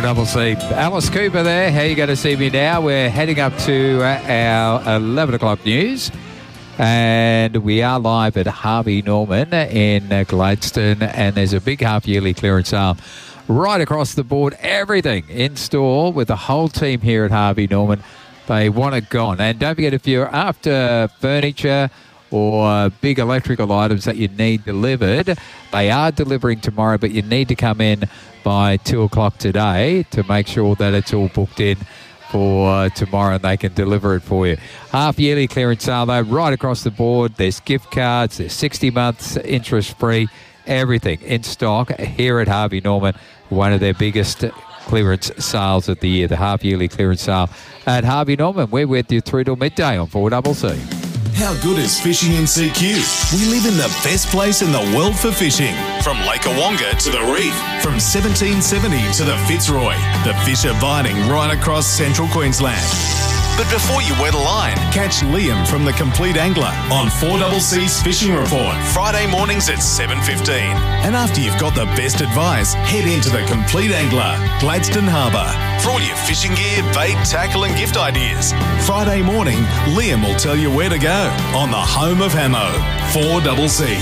4CC. Alice Cooper there. How you going to see me now? We're heading up to our 11 o'clock news. And we are live at Harvey Norman in Gladstone. And there's a big half-yearly clearance sale right across the board. Everything in store with the whole team here at Harvey Norman. They want it gone. And don't forget, if you're after furniture or big electrical items that you need delivered, they are delivering tomorrow, but you need to come in by 2 o'clock today to make sure that it's all booked in for tomorrow and they can deliver it for you. Half-yearly clearance sale, though, right across the board. There's gift cards, there's 60 months interest-free, everything in stock here at Harvey Norman, one of their biggest clearance sales of the year, the half-yearly clearance sale at Harvey Norman. We're with you through till midday on 4CC. How good is fishing in CQ? We live in the best place in the world for fishing. From Lake Awonga to the reef, from 1770 to the Fitzroy, the fish are biting right across central Queensland. But before you wet a line, catch Liam from The Complete Angler on 4CC's Fishing Report, Friday mornings at 7:15. And after you've got the best advice, head into The Complete Angler, Gladstone Harbour, for all your fishing gear, bait, tackle and gift ideas. Friday morning, Liam will tell you where to go on the home of Hamo, 4CC.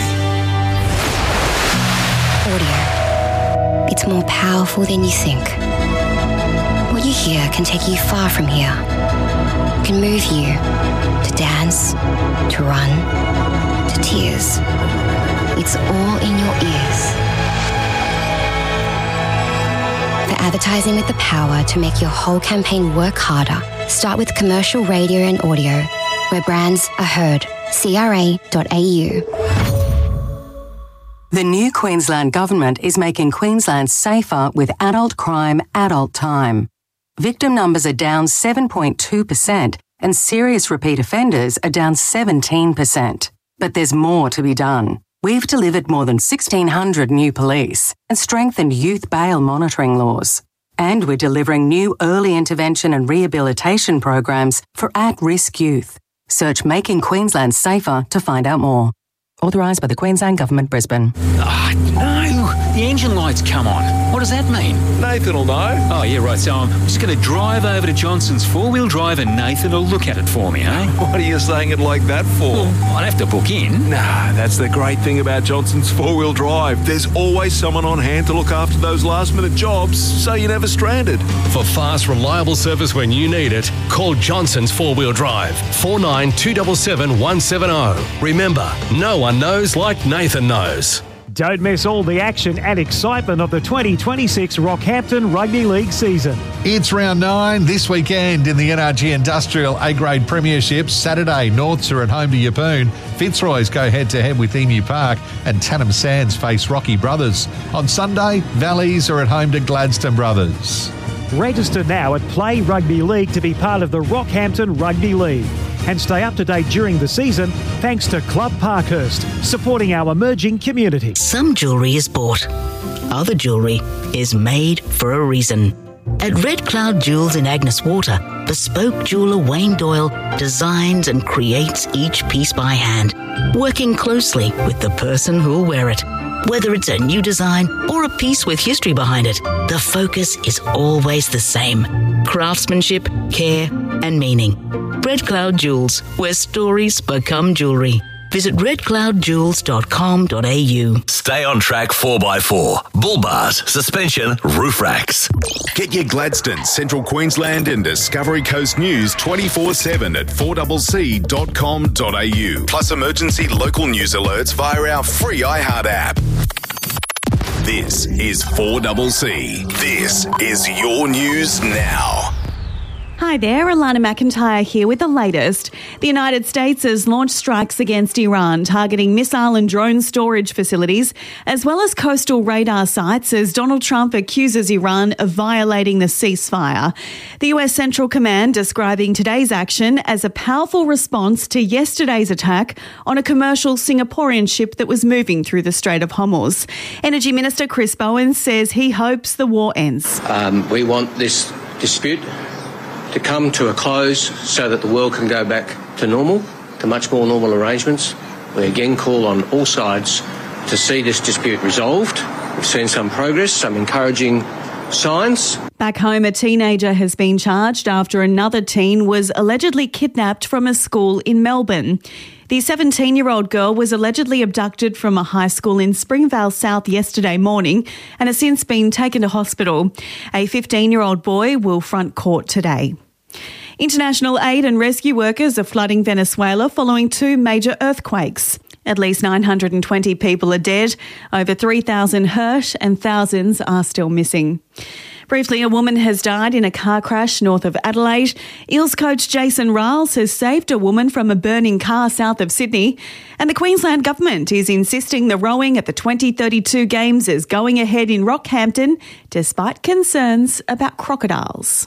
Audio. It's more powerful than you think. What you hear can take you far from here. Can move you to dance, to run, to tears. It's all in your ears. For advertising with the power to make your whole campaign work harder, start with commercial radio and audio, where brands are heard. CRA.au. The new Queensland Government is making Queensland safer with adult crime, adult time. Victim numbers are down 7.2% and serious repeat offenders are down 17%. But there's more to be done. We've delivered more than 1,600 new police and strengthened youth bail monitoring laws. And we're delivering new early intervention and rehabilitation programs for at-risk youth. Search Making Queensland Safer to find out more. Authorised by the Queensland Government, Brisbane. No, the engine light's come on. What does that mean? Nathan will know. Oh, yeah, right. So I'm just going to drive over to Johnson's four-wheel drive and Nathan will look at it for me, eh? What are you saying it like that for? Well, I'd have to book in. Nah, that's the great thing about Johnson's four-wheel drive. There's always someone on hand to look after those last-minute jobs, so you're never stranded. For fast, reliable service when you need it, call Johnson's four-wheel drive, 49 277 170. Remember, no one knows like Nathan knows. Don't miss all the action and excitement of the 2026 Rockhampton Rugby League season. It's round 9 this weekend in the NRG Industrial A-Grade Premiership. Saturday, Norths are at home to Yeppoon. Fitzroys go head-to-head with Emu Park and Tannum Sands face Rocky Brothers. On Sunday, Valleys are at home to Gladstone Brothers. Register now at Play Rugby League to be part of the Rockhampton Rugby League. And stay up to date during the season thanks to Club Parkhurst, supporting our emerging community. Some jewellery is bought. Other jewellery is made for a reason. At Red Cloud Jewels in Agnes Water, bespoke jeweller Wayne Doyle designs and creates each piece by hand, working closely with the person who'll wear it. Whether it's a new design or a piece with history behind it, the focus is always the same. Craftsmanship, care and meaning. Red Cloud Jewels, where stories become jewellery. Visit redcloudjewels.com.au. Stay on track 4x4, bull bars, suspension, roof racks. Get your Gladstone, Central Queensland and Discovery Coast news 24/7 at 4cc.com.au. Plus emergency local news alerts via our free iHeart app. This is 4CC. This is your news now. Hi there, Alana McIntyre here with the latest. The United States has launched strikes against Iran, targeting missile and drone storage facilities, as well as coastal radar sites, as Donald Trump accuses Iran of violating the ceasefire. The US Central Command describing today's action as a powerful response to yesterday's attack on a commercial Singaporean ship that was moving through the Strait of Hormuz. Energy Minister Chris Bowen says he hopes the war ends. We want this dispute to come to a close so that the world can go back to normal, to much more normal arrangements. We again call on all sides to see this dispute resolved. We've seen some progress, some encouraging signs. Back home, a teenager has been charged after another teen was allegedly kidnapped from a school in Melbourne. The 17-year-old girl was allegedly abducted from a high school in Springvale South yesterday morning and has since been taken to hospital. A 15-year-old boy will front court today. International aid and rescue workers are flooding Venezuela following two major earthquakes. At least 920 people are dead, over 3,000 hurt and thousands are still missing. Briefly, a woman has died in a car crash north of Adelaide. Eels coach Jason Riles has saved a woman from a burning car south of Sydney. And the Queensland Government is insisting the rowing at the 2032 Games is going ahead in Rockhampton, despite concerns about crocodiles.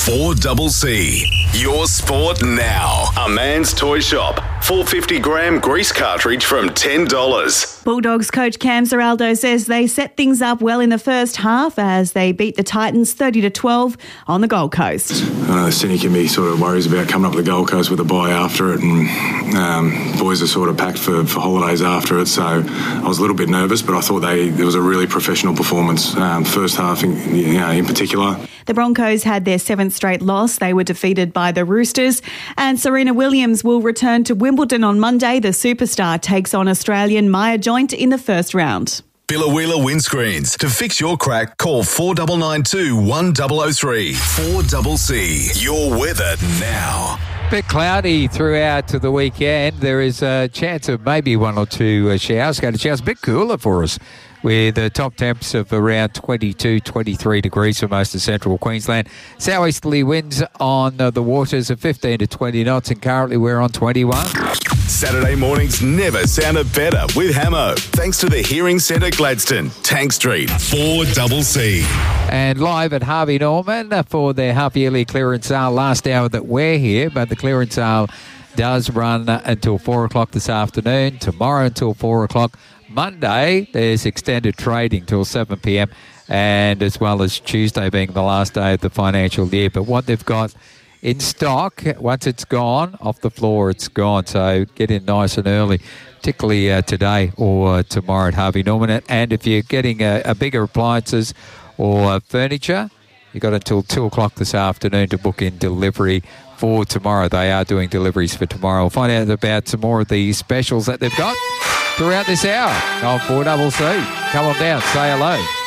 4CC, your sport now. A man's toy shop. 450-gram grease cartridge from $10. Bulldogs coach Cam Zeraldo says they set things up well in the first half as they beat the Titans 30-12 on the Gold Coast. I know Sydney can be sort of worries about coming up the Gold Coast with a bye after it, and boys are sort of packed for holidays after it, so I was a little bit nervous, but I thought there was a really professional performance, first half in particular. The Broncos had their seventh straight loss. They were defeated by the Roosters. And Serena Williams will return to Wimbledon on Monday. The superstar takes on Australian Maya Joint in the first round. Billawheeler Windscreens. To fix your crack, call 4992 1003. 4CC, your weather now. Bit cloudy throughout to the weekend. There is a chance of maybe one or two showers. Going to showers. A bit cooler for us, with top temps of around 22, 23 degrees for most of central Queensland. Southeasterly winds on the waters of 15 to 20 knots, and currently we're on 21. Saturday mornings never sounded better with Hamo. Thanks to the Hearing Centre Gladstone, Tank Street, 4CC. And live at Harvey Norman for their half-yearly clearance sale. Last hour that we're here, but the clearance sale does run until 4 o'clock this afternoon, tomorrow until 4 o'clock. Monday, there's extended trading till 7 p.m, and as well as Tuesday being the last day of the financial year. But what they've got in stock, once it's gone, off the floor, it's gone. So get in nice and early, particularly today or tomorrow at Harvey Norman. And if you're getting a bigger appliances or furniture, you've got until 2 o'clock this afternoon to book in delivery for tomorrow. They are doing deliveries for tomorrow. We'll find out about some more of the specials that they've got throughout this hour on 4CC. Come on down, say hello.